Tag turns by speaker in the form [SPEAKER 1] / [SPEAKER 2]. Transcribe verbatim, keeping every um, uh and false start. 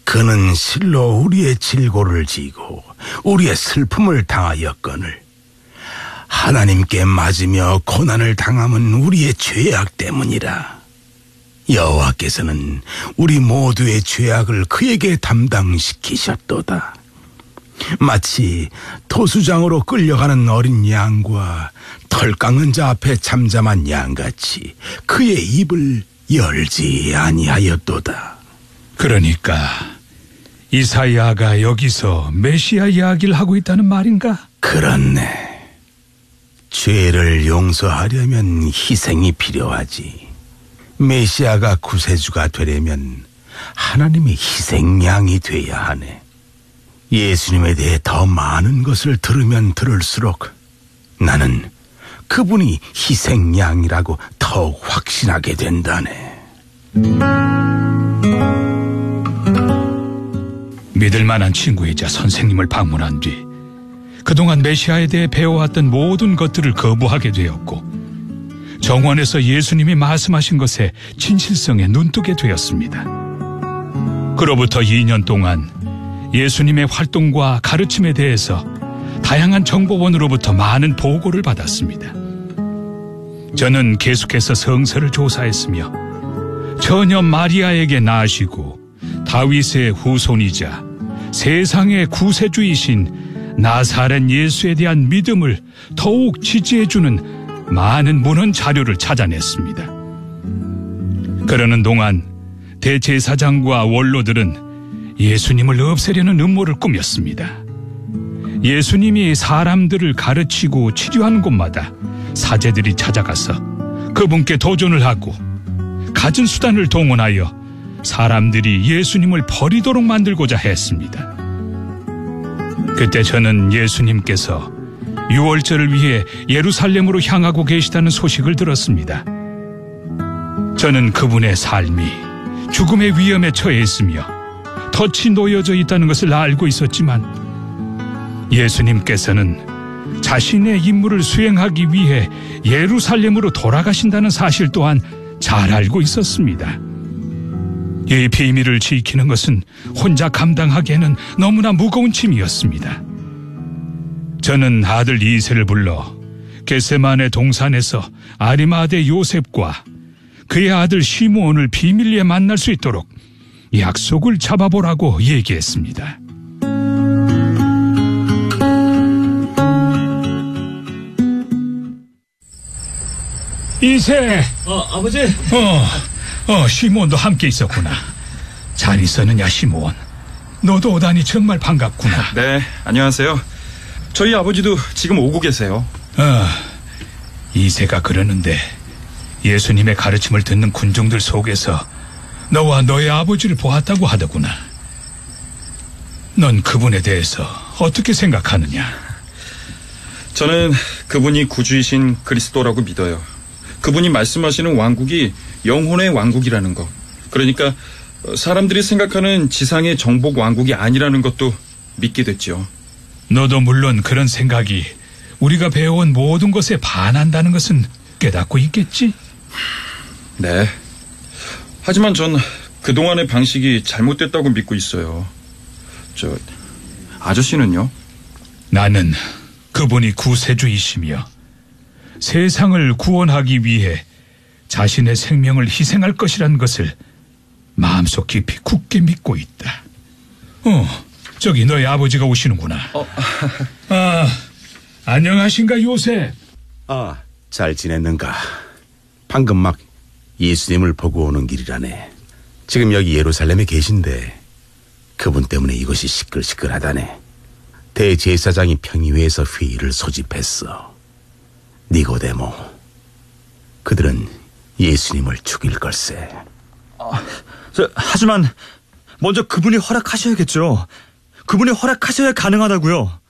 [SPEAKER 1] 그는 실로 우리의 질고를 지고 우리의 슬픔을 당하였거늘 하나님께 맞으며 고난을 당함은 우리의 죄악 때문이라. 여호와께서는 우리 모두의 죄악을 그에게 담당시키셨도다. 마치 토수장으로 끌려가는 어린 양과 털 깎는 자 앞에 잠잠한 양같이 그의 입을 열지 아니하였도다.
[SPEAKER 2] 그러니까 이사야가 여기서 메시아 이야기를 하고 있다는 말인가?
[SPEAKER 1] 그렇네. 죄를 용서하려면 희생이 필요하지. 메시아가 구세주가 되려면 하나님의 희생양이 돼야 하네. 예수님에 대해 더 많은 것을 들으면 들을수록 나는 그분이 희생양이라고 더욱 확신하게 된다네.
[SPEAKER 2] 믿을 만한 친구이자 선생님을 방문한 뒤 그동안 메시아에 대해 배워왔던 모든 것들을 거부하게 되었고 정원에서 예수님이 말씀하신 것에 진실성에 눈뜨게 되었습니다. 그로부터 이 년 동안 예수님의 활동과 가르침에 대해서 다양한 정보원으로부터 많은 보고를 받았습니다. 저는 계속해서 성서를 조사했으며 처녀 마리아에게 낳으시고 다윗의 후손이자 세상의 구세주이신 나사렛 예수에 대한 믿음을 더욱 지지해주는 많은 문헌 자료를 찾아냈습니다. 그러는 동안 대제사장과 원로들은 예수님을 없애려는 음모를 꾸몄습니다. 예수님이 사람들을 가르치고 치료하는 곳마다 사제들이 찾아가서 그분께 도전을 하고 갖은 수단을 동원하여 사람들이 예수님을 버리도록 만들고자 했습니다. 그때 저는 예수님께서 유월절을 위해 예루살렘으로 향하고 계시다는 소식을 들었습니다. 저는 그분의 삶이 죽음의 위험에 처해 있으며 덫이 놓여져 있다는 것을 알고 있었지만 예수님께서는 자신의 임무를 수행하기 위해 예루살렘으로 돌아가신다는 사실 또한 잘 알고 있었습니다. 이 비밀을 지키는 것은 혼자 감당하기에는 너무나 무거운 짐이었습니다. 저는 아들 이세를 불러 겟세마네 동산에서 아리마대 요셉과 그의 아들 시므온을 비밀리에 만날 수 있도록 약속을 잡아보라고 얘기했습니다. 이세!
[SPEAKER 3] 어, 아버지!
[SPEAKER 2] 어, 어, 시므온도 함께 있었구나. 잘 있었느냐, 시므온? 너도 오다니 정말 반갑구나.
[SPEAKER 3] 네, 안녕하세요. 저희 아버지도 지금 오고 계세요.
[SPEAKER 2] 어, 이세가 그러는데 예수님의 가르침을 듣는 군중들 속에서 너와 너의 아버지를 보았다고 하더구나. 넌 그분에 대해서 어떻게 생각하느냐?
[SPEAKER 3] 저는 그분이 구주이신 그리스도라고 믿어요. 그분이 말씀하시는 왕국이 영혼의 왕국이라는 거. 그러니까 사람들이 생각하는 지상의 정복 왕국이 아니라는 것도 믿게 됐죠.
[SPEAKER 2] 너도 물론 그런 생각이 우리가 배워온 모든 것에 반한다는 것은 깨닫고 있겠지?
[SPEAKER 3] 네. 하지만 전 그동안의 방식이 잘못됐다고 믿고 있어요. 저, 아저씨는요?
[SPEAKER 2] 나는 그분이 구세주이시며 세상을 구원하기 위해 자신의 생명을 희생할 것이란 것을 마음속 깊이 굳게 믿고 있다. 어, 저기 너희 아버지가 오시는구나.
[SPEAKER 3] 어.
[SPEAKER 2] 아, 안녕하신가 요셉?
[SPEAKER 1] 아, 잘 지냈는가? 방금 막 예수님을 보고 오는 길이라네. 지금 여기 예루살렘에 계신데 그분 때문에 이것이 시끌시끌하다네. 대제사장이 평의회에서 회의를 소집했어. 니고데모, 그들은 예수님을 죽일 걸세.
[SPEAKER 4] 아, 저, 하지만 먼저 그분이 허락하셔야겠죠. 그분이 허락하셔야 가능하다고요.